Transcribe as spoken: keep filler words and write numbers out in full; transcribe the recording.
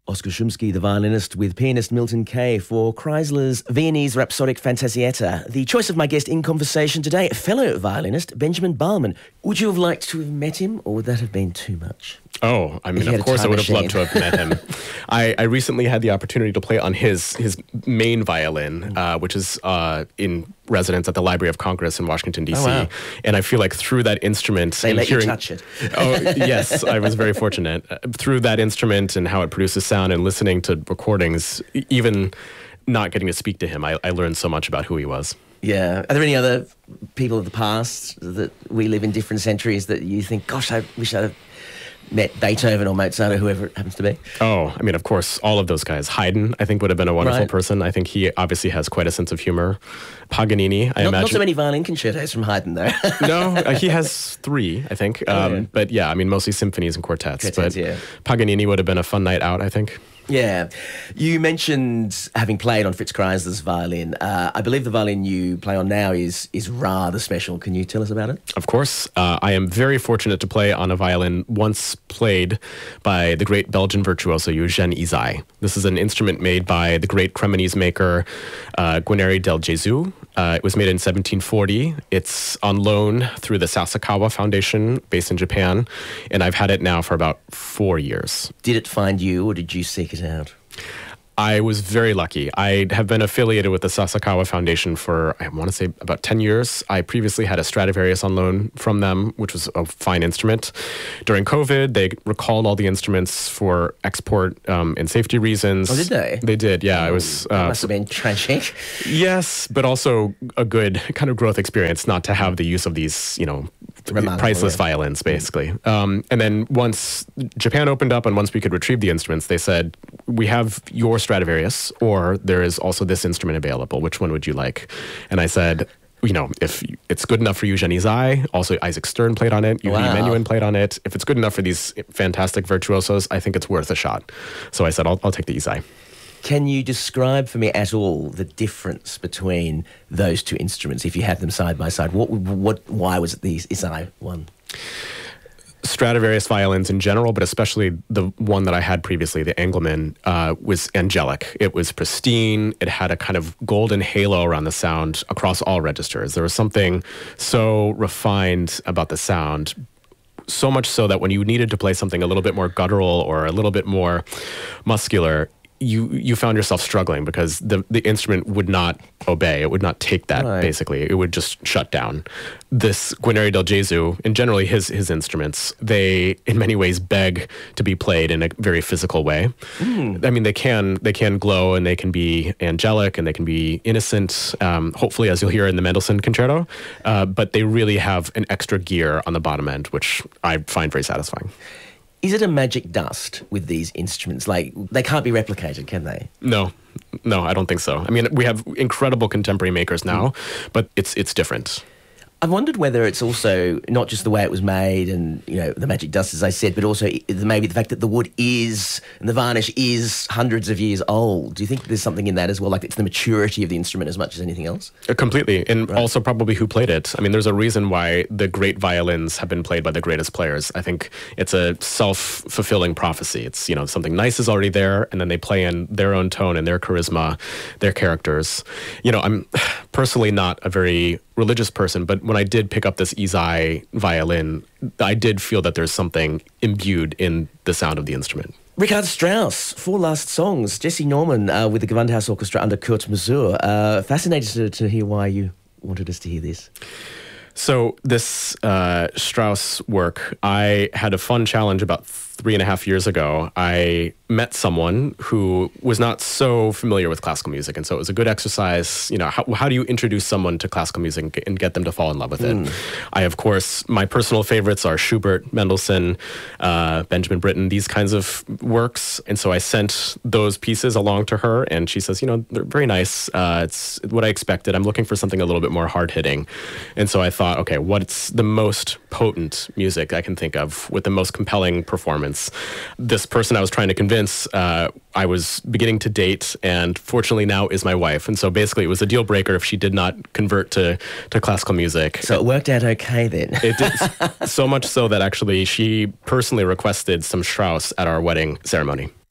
Oskar Szumski, the violinist, with pianist Milton Kay for Kreisler's Viennese Rhapsodic Fantasietta. The choice of my guest in conversation today, fellow violinist Benjamin Baumann. Would you have liked to have met him, or would that have been too much? Oh, I mean, of course I would have loved to have met him. I, I recently had the opportunity to play on his his main violin, uh, which is uh, in residence at the Library of Congress in Washington, D C. Oh, wow. And I feel like through that instrument... They and let hearing, you touch it. Oh, yes, I was very fortunate. Uh, through that instrument and how it produces sound and listening to recordings, even not getting to speak to him, I, I learned so much about who he was. Yeah. Are there any other people of the past that we live in different centuries that you think, gosh, I wish I'd have met Beethoven or Mozart or whoever it happens to be? Oh, I mean, of course, all of those guys. Haydn, I think, would have been a wonderful right. person. I think he obviously has quite a sense of humor. Paganini, I not, imagine. Not so many violin concertos from Haydn, though. No, uh, he has three, I think. Um, oh, yeah. But yeah, I mean, mostly symphonies and quartets. Quartets, but yeah. Paganini would have been a fun night out, I think. Yeah. You mentioned having played on Fritz Kreisler's violin. Uh, I believe the violin you play on now is is rather special. Can you tell us about it? Of course. Uh, I am very fortunate to play on a violin once played by the great Belgian virtuoso Eugène Ysaÿe. This is an instrument made by the great Cremonese maker uh, Guarneri del Gesù. Uh, it was made in seventeen forty. It's on loan through the Sasakawa Foundation based in Japan, and I've had it now for about four years. Did it find you, or did you seek it out? I was very lucky. I have been affiliated with the Sasakawa Foundation for, I want to say, about ten years. I previously had a Stradivarius on loan from them, which was a fine instrument. During COVID, they recalled all the instruments for export um, and safety reasons. Oh, did they? They did, yeah. It was. That uh, must have been tragic. Yes, but also a good kind of growth experience not to have the use of these, you know, Remarkable, priceless yeah. violins, basically. Um, and then once Japan opened up and once we could retrieve the instruments, they said, we have your Stradivarius, or there is also this instrument available. Which one would you like? And I said, you know, if it's good enough for Eugène Ysaÿe, also Isaac Stern played on it, Eugenie Wow. Menuhin played on it. If it's good enough for these fantastic virtuosos, I think it's worth a shot. So I said, I'll, I'll take the Ysaÿe. Can you describe for me at all the difference between those two instruments, if you had them side by side? What, what, why was it the Ysaÿe one? Stradivarius violins in general, but especially the one that I had previously, the Engelmann, uh, was angelic. It was pristine. It had a kind of golden halo around the sound across all registers. There was something so refined about the sound, so much so that when you needed to play something a little bit more guttural or a little bit more muscular, you you found yourself struggling because the, the instrument would not obey. It would not take that, right. basically. It would just shut down. This Guarneri del Gesù, and generally his his instruments, they in many ways beg to be played in a very physical way. Mm. I mean, they can they can glow and they can be angelic and they can be innocent, um, hopefully, as you'll hear in the Mendelssohn Concerto, uh, but they really have an extra gear on the bottom end, which I find very satisfying. Is it a magic dust with these instruments? Like, they can't be replicated, can they? No. No, I don't think so. I mean, we have incredible contemporary makers now, mm. but it's it's different. I've wondered whether it's also not just the way it was made and, you know, the magic dust, as I said, but also maybe the fact that the wood is, and the varnish is hundreds of years old. Do you think there's something in that as well? Like it's the maturity of the instrument as much as anything else? Uh, completely. And right. also probably who played it. I mean, there's a reason why the great violins have been played by the greatest players. I think it's a self-fulfilling prophecy. It's, you know, something nice is already there, and then they play in their own tone and their charisma, their characters. You know, I'm personally not a very religious person, but when I did pick up this Ysaÿe violin, I did feel that there's something imbued in the sound of the instrument. Richard Strauss, four last songs. Jesse Norman uh, with the Gewandhaus Orchestra under Kurt Masur. Uh, fascinated to, to hear why you wanted us to hear this. So this uh, Strauss work, I had a fun challenge about three and a half years ago. I met someone who was not so familiar with classical music, and so it was a good exercise. You know, how, how do you introduce someone to classical music and get them to fall in love with it? Mm. I, of course, my personal favorites are Schubert, Mendelssohn, uh, Benjamin Britten, these kinds of works, and so I sent those pieces along to her, and she says, you know, they're very nice. Uh, it's what I expected. I'm looking for something a little bit more hard-hitting, and so I thought, okay, what's the most potent music I can think of with the most compelling performance? This person I was trying to convince, uh, I was beginning to date, and fortunately now is my wife. And so basically it was a deal breaker if she did not convert to, to classical music. So it worked out okay then. It did, so much so that actually she personally requested some Strauss at our wedding ceremony.